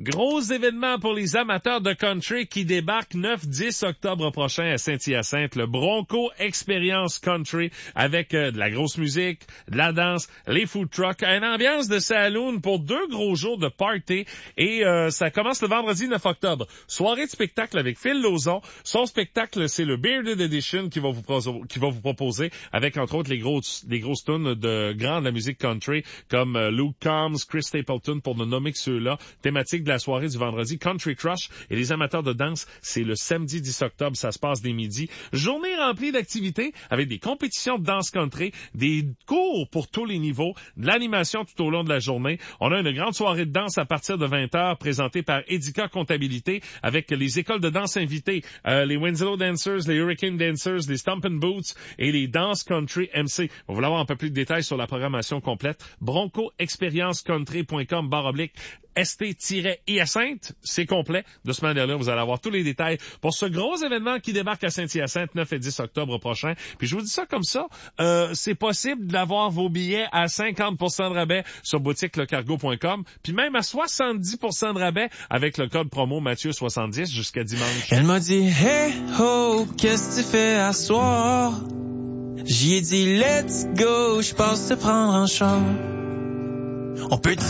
Gros événement pour les amateurs de country qui débarquent 9-10 octobre prochain à Saint-Hyacinthe, le Bronco Experience Country avec de la grosse musique, de la danse, les food trucks, une ambiance de saloon pour 2 gros jours de party et ça commence le vendredi 9 octobre. Soirée de spectacle avec Phil Lauzon. Son spectacle, c'est le Bearded Edition qui va vous proposer avec entre autres les grosses tunes de grands de la musique country comme Luke Combs, Chris Stapleton pour ne nommer que ceux-là. Thématique de la soirée du vendredi, Country Crush et les amateurs de danse, c'est le samedi 10 octobre, ça se passe dès midi. Journée remplie d'activités avec des compétitions de danse country, des cours pour tous les niveaux, de l'animation tout au long de la journée. On a une grande soirée de danse à partir de 20h présentée par Edica Comptabilité avec les écoles de danse invitées, les Winslow Dancers, les Hurricane Dancers, les Stompin' Boots et les Dance Country MC. On va avoir un peu plus de détails sur la programmation complète. broncoexperience-country.com/. ST-Hyacinthe, c'est complet. De ce manière-là, vous allez avoir tous les détails pour ce gros événement qui débarque à Saint-Hyacinthe 9 et 10 octobre prochain. Puis je vous dis ça comme ça, c'est possible d'avoir vos billets à 50% de rabais sur boutiquelecargo.com, puis même à 70% de rabais avec le code promo Mathieu70 jusqu'à dimanche. Elle m'a dit « Hey ho, qu'est-ce que tu fais à soir? » J'y ai dit « Let's go, je passe te prendre en char. » On peut